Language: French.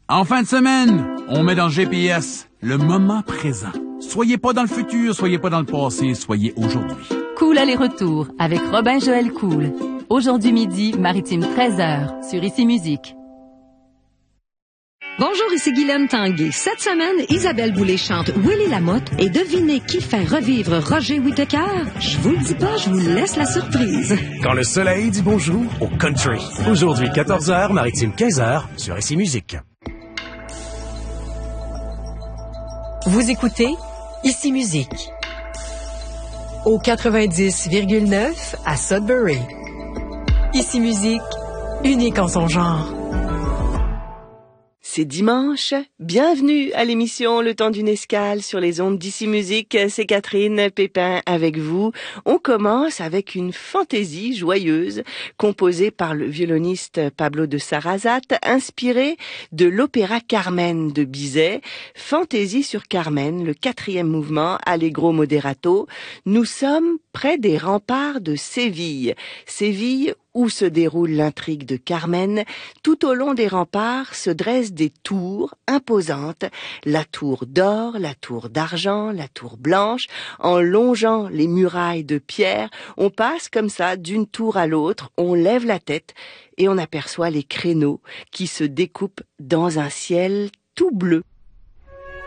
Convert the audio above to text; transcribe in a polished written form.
En fin de semaine, on met dans le GPS le moment présent. Soyez pas dans le futur, soyez pas dans le passé, soyez aujourd'hui. Cool aller-retour avec Robin Joël Cool. Aujourd'hui midi, Maritime 13h sur Ici Musique. Bonjour, ici Guylaine Tanguay. Cette semaine, Isabelle Boulay chante Willy Lamotte et devinez qui fait revivre Roger Whittaker? Je vous le dis pas, je vous laisse la surprise. Quand le soleil dit bonjour au country. Aujourd'hui, 14h, Maritime 15h sur Ici Musique. Vous écoutez Ici Musique au 90,9 à Sudbury. Ici Musique, unique en son genre. C'est dimanche, bienvenue à l'émission Le Temps d'une escale sur les ondes d'Ici Musique, c'est Catherine Pépin avec vous. On commence avec une fantaisie joyeuse composée par le violoniste Pablo de Sarrazate, inspirée de l'opéra Carmen de Bizet. Fantaisie sur Carmen, le 4e mouvement, Allegro moderato. Nous sommes près des remparts de Séville. Séville où se déroule l'intrigue de Carmen. Tout au long des remparts se dressent des tours imposantes, la tour d'or, la tour d'argent, la tour blanche. En longeant les murailles de pierre, on passe comme ça d'une tour à l'autre, on lève la tête et on aperçoit les créneaux qui se découpent dans un ciel tout bleu.